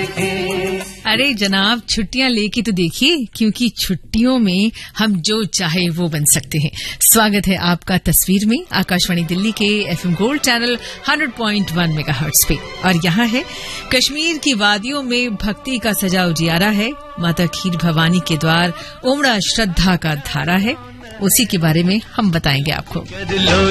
अरे जनाब, छुट्टियां लेके तो देखिए, क्योंकि छुट्टियों में हम जो चाहे वो बन सकते हैं। स्वागत है आपका तस्वीर में, आकाशवाणी दिल्ली के FM गोल्ड चैनल 100.1 मेगाहर्ट्ज पे। और यहाँ है कश्मीर की वादियों में भक्ति का सजा उजियारा है, माता खीर भवानी के द्वार उमड़ा श्रद्धा का धारा है। उसी के बारे में हम बताएंगे आपको।